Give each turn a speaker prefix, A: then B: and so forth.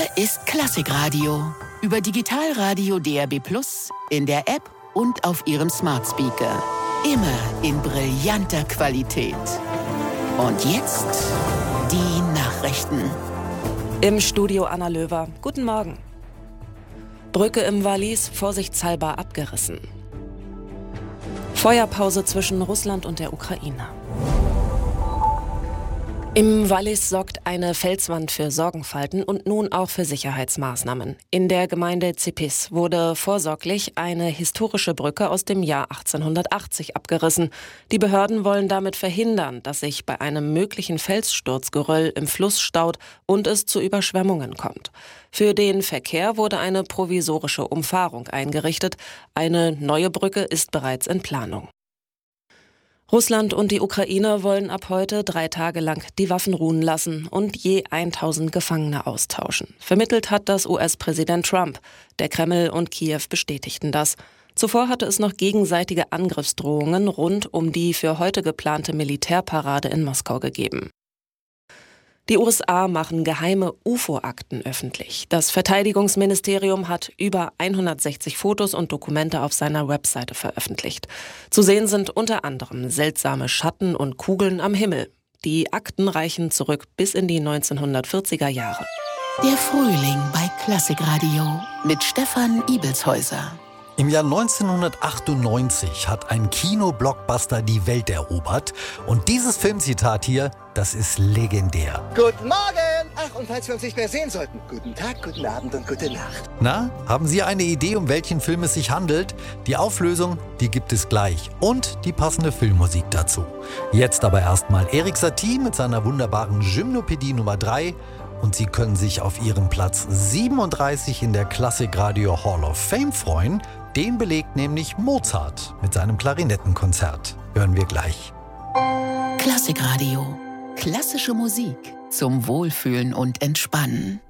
A: Hier ist Klassikradio. Über Digitalradio DAB+, in der App und auf Ihrem Smart Speaker. Immer in brillanter Qualität. Und jetzt die Nachrichten.
B: Im Studio Anna Löwer. Guten Morgen. Brücke im Wallis vorsichtshalber abgerissen. Feuerpause zwischen Russland und der Ukraine. Im Wallis sorgt eine Felswand für Sorgenfalten und nun auch für Sicherheitsmaßnahmen. In der Gemeinde Zipis wurde vorsorglich eine historische Brücke aus dem Jahr 1880 abgerissen. Die Behörden wollen damit verhindern, dass sich bei einem möglichen Felssturz Geröll im Fluss staut und es zu Überschwemmungen kommt. Für den Verkehr wurde eine provisorische Umfahrung eingerichtet. Eine neue Brücke ist bereits in Planung. Russland und die Ukraine wollen ab heute 3 Tage lang die Waffen ruhen lassen und je 1000 Gefangene austauschen. Vermittelt hat das US-Präsident Trump. Der Kreml und Kiew bestätigten das. Zuvor hatte es noch gegenseitige Angriffsdrohungen rund um die für heute geplante Militärparade in Moskau gegeben. Die USA machen geheime UFO-Akten öffentlich. Das Verteidigungsministerium hat über 160 Fotos und Dokumente auf seiner Webseite veröffentlicht. Zu sehen sind unter anderem seltsame Schatten und Kugeln am Himmel. Die Akten reichen zurück bis in die 1940er Jahre.
A: Der Frühling bei Klassikradio mit Stefan Ibelshäuser.
C: Im Jahr 1998 hat ein Kino-Blockbuster die Welt erobert. Und dieses Filmzitat hier, das ist legendär.
D: Guten Morgen! Ach, und falls wir uns nicht mehr sehen sollten, guten Tag, guten Abend und gute Nacht.
C: Na, haben Sie eine Idee, um welchen Film es sich handelt? Die Auflösung, die gibt es gleich. Und die passende Filmmusik dazu. Jetzt aber erstmal Erik Satie mit seiner wunderbaren Gymnopädie Nummer 3. Und Sie können sich auf Ihren Platz 37 in der Klassikradio Hall of Fame freuen. Den belegt nämlich Mozart mit seinem Klarinettenkonzert. Hören wir gleich.
A: Klassikradio. Klassische Musik zum Wohlfühlen und Entspannen.